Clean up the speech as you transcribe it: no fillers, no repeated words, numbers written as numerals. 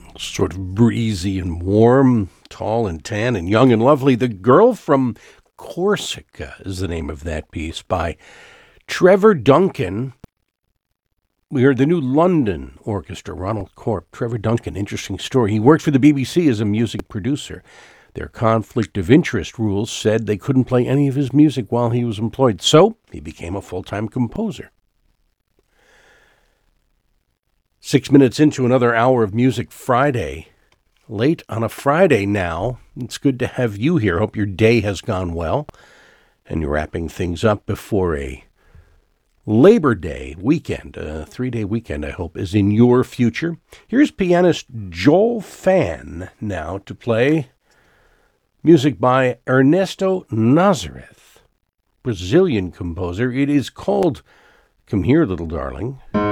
Sort of breezy and warm, tall and tan and young and lovely. The Girl from Corsica is the name of that piece by Trevor Duncan. We heard the New London Orchestra, Ronald Corp. Trevor Duncan, interesting story. He worked for the BBC as a music producer. Their conflict of interest rules said they couldn't play any of his music while he was employed, so he became a full-time composer. 6 minutes into another hour of Music Friday. Late on a Friday now. It's good to have you here. Hope your day has gone well. And you're wrapping things up before a Labor Day weekend. A 3-day weekend, I hope, is in your future. Here's pianist Joel Phan now to play music by Ernesto Nazareth, Brazilian composer. It is called Come Here, Little Darling.